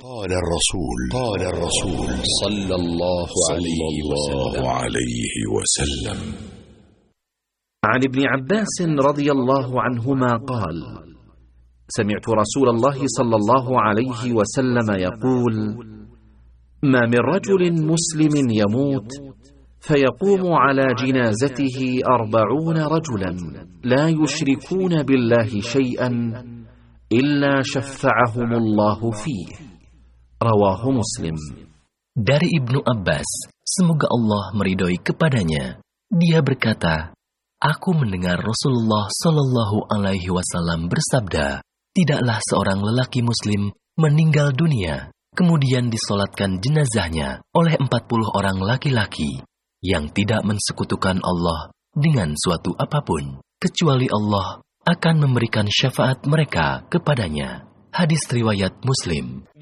قال الرسول صلى الله عليه وسلم. عن ابن عباس رضي الله عنهما قال: سمعت رسول الله صلى الله عليه وسلم يقول: ما من رجل مسلم يموت فيقوم على جنازته 40 رجلا لا يشركون بالله شيئا إلا شفعهم الله فيه. رواه مسلم. Dari Ibnu Abbas, semoga Allah meridhoi kepadanya, dia berkata, aku mendengar Rasulullah Shallallahu Alaihi Wasallam bersabda, tidaklah seorang lelaki Muslim meninggal dunia, kemudian disolatkan jenazahnya oleh 40 orang laki-laki yang tidak mensekutukan Allah dengan suatu apapun, kecuali Allah akan memberikan syafaat mereka kepadanya. Hadis riwayat Muslim.